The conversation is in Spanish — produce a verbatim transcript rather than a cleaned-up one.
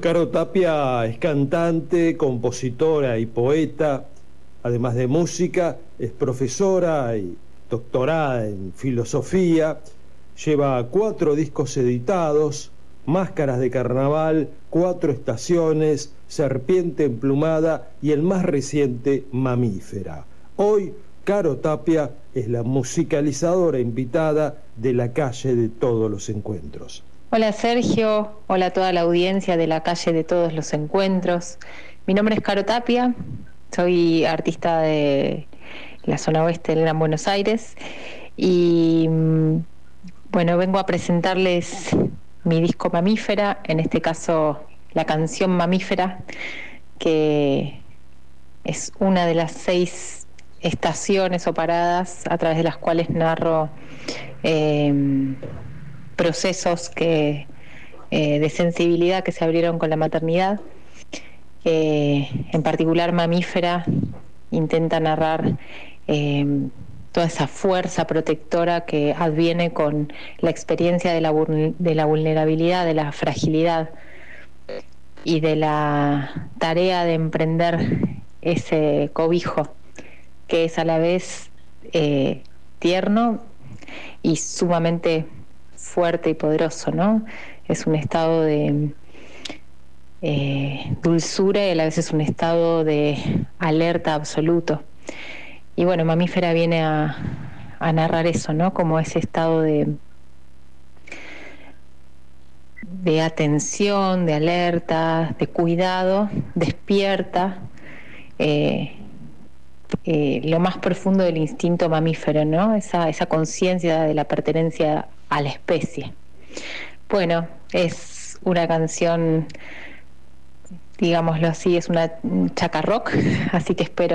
Caro Tapia es cantante, compositora y poeta. Además de música, es profesora y doctorada en filosofía. Lleva cuatro discos editados: Máscaras de Carnaval, Cuatro Estaciones, Serpiente Emplumada y el más reciente, Mamífera. Hoy, Caro Tapia es la musicalizadora invitada de La Calle de Todos los Encuentros. Hola Sergio, hola a toda la audiencia de La Calle de Todos los Encuentros. Mi nombre es Caro Tapia, soy artista de la zona oeste del Gran Buenos Aires y bueno, vengo a presentarles mi disco Mamífera, en este caso la canción Mamífera, que es una de las seis estaciones o paradas a través de las cuales narro eh, procesos que, eh, de sensibilidad que se abrieron con la maternidad. Eh, en particular, Mamífera intenta narrar eh, toda esa fuerza protectora que adviene con la experiencia de la, de la vulnerabilidad, de la fragilidad y de la tarea de emprender ese cobijo que es a la vez eh, tierno y sumamente fuerte y poderoso, ¿no? Es un estado de eh, dulzura y a la vez es un estado de alerta absoluto. Y bueno, Mamífera viene a, a narrar eso, ¿no? Como ese estado de de atención, de alerta, de cuidado, despierta eh, eh, lo más profundo del instinto mamífero, ¿no? Esa, esa conciencia de la pertenencia a la especie. Bueno, es una canción, digámoslo así, es una chaca rock, así que espero